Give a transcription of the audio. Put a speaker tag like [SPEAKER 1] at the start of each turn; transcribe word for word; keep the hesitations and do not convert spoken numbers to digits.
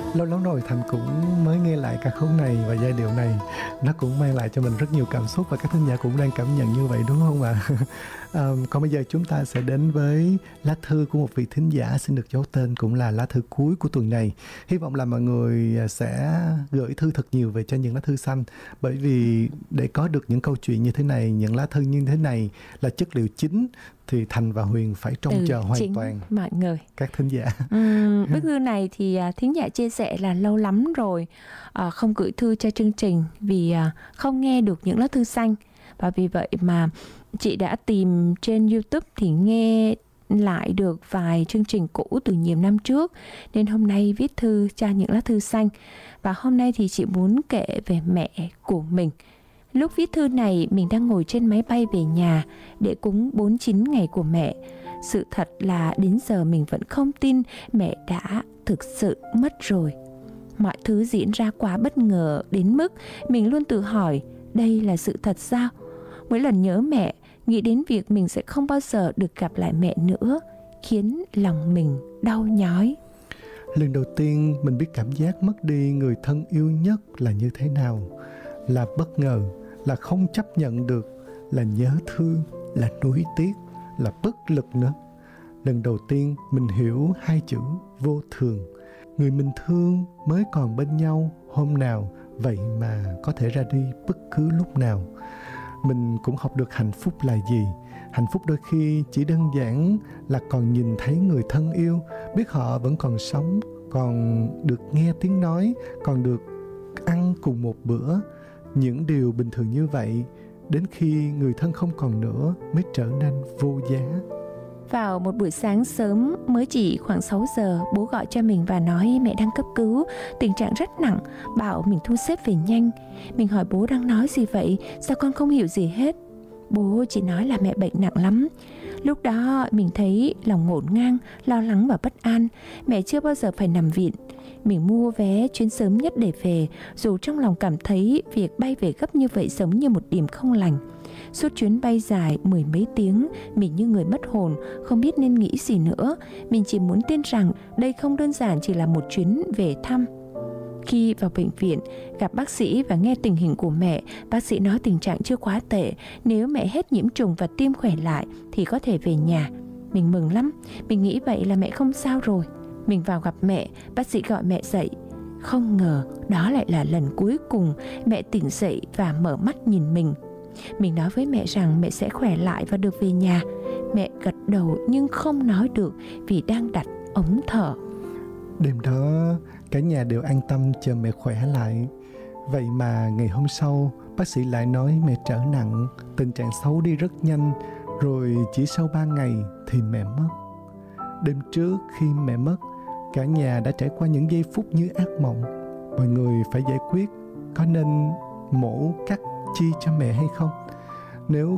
[SPEAKER 1] Lâu lắm rồi Thành cũng mới nghe lại ca khúc này và giai điệu này. Nó cũng mang lại cho mình rất nhiều cảm xúc và các thính giả cũng đang cảm nhận như vậy đúng không ạ? À, còn bây giờ chúng ta sẽ đến với lá thư của một vị thính giả xin được giấu tên, cũng là lá thư cuối của tuần này. Hy vọng là mọi người sẽ gửi thư thật nhiều về cho những lá thư xanh, bởi vì để có được những câu chuyện như thế này, những lá thư như thế này là chất liệu chính, thì Thành và Huyền phải trông
[SPEAKER 2] ừ,
[SPEAKER 1] chờ hoàn toàn
[SPEAKER 2] mọi người,
[SPEAKER 1] các thính giả.
[SPEAKER 2] uhm, bức thư này thì thính giả chia sẻ là lâu lắm rồi à, không gửi thư cho chương trình vì à, không nghe được những lá thư xanh, và vì vậy mà chị đã tìm trên YouTube thì nghe lại được vài chương trình cũ từ nhiều năm trước, nên hôm nay viết thư cho những lá thư xanh. Và hôm nay thì chị muốn kể về mẹ của mình. Lúc viết thư này, mình đang ngồi trên máy bay về nhà để cúng bốn mươi chín ngày của mẹ. Sự thật là đến giờ mình vẫn không tin mẹ đã thực sự mất rồi. Mọi thứ diễn ra quá bất ngờ đến mức mình luôn tự hỏi, đây là sự thật sao? Mỗi lần nhớ mẹ, nghĩ đến việc mình sẽ không bao giờ được gặp lại mẹ nữa, khiến lòng mình đau nhói.
[SPEAKER 1] Lần đầu tiên mình biết cảm giác mất đi người thân yêu nhất là như thế nào. Là bất ngờ, là không chấp nhận được, là nhớ thương, là nuối tiếc, là bất lực nữa. Lần đầu tiên mình hiểu hai chữ vô thường. Người mình thương mới còn bên nhau hôm nào, vậy mà có thể ra đi bất cứ lúc nào. Mình cũng học được hạnh phúc là gì. Hạnh phúc đôi khi chỉ đơn giản là còn nhìn thấy người thân yêu, biết họ vẫn còn sống, còn được nghe tiếng nói, còn được ăn cùng một bữa. Những điều bình thường như vậy, đến khi người thân không còn nữa mới trở nên vô giá.
[SPEAKER 2] Vào một buổi sáng sớm, mới chỉ khoảng sáu giờ, bố gọi cho mình và nói mẹ đang cấp cứu, tình trạng rất nặng, bảo mình thu xếp về nhanh. Mình hỏi bố đang nói gì vậy, sao con không hiểu gì hết. Bố chỉ nói là mẹ bệnh nặng lắm. Lúc đó mình thấy lòng ngổn ngang, lo lắng và bất an. Mẹ chưa bao giờ phải nằm viện. Mình mua vé chuyến sớm nhất để về, dù trong lòng cảm thấy việc bay về gấp như vậy giống như một điểm không lành. Suốt chuyến bay dài mười mấy tiếng, mình như người mất hồn, không biết nên nghĩ gì nữa. Mình chỉ muốn tin rằng đây không đơn giản chỉ là một chuyến về thăm. Khi vào bệnh viện, gặp bác sĩ và nghe tình hình của mẹ, bác sĩ nói tình trạng chưa quá tệ. Nếu mẹ hết nhiễm trùng và tim khỏe lại thì có thể về nhà. Mình mừng lắm, mình nghĩ vậy là mẹ không sao rồi. Mình vào gặp mẹ, bác sĩ gọi mẹ dậy. Không ngờ đó lại là lần cuối cùng mẹ tỉnh dậy và mở mắt nhìn mình. Mình nói với mẹ rằng mẹ sẽ khỏe lại và được về nhà. Mẹ gật đầu nhưng không nói được vì đang đặt ống thở.
[SPEAKER 1] Đêm đó, cả nhà đều an tâm chờ mẹ khỏe lại. Vậy mà ngày hôm sau, bác sĩ lại nói mẹ trở nặng, tình trạng xấu đi rất nhanh, rồi chỉ sau ba ngày thì mẹ mất. Đêm trước khi mẹ mất, cả nhà đã trải qua những giây phút như ác mộng. Mọi người phải giải quyết có nên mổ cắt chi cho mẹ hay không. Nếu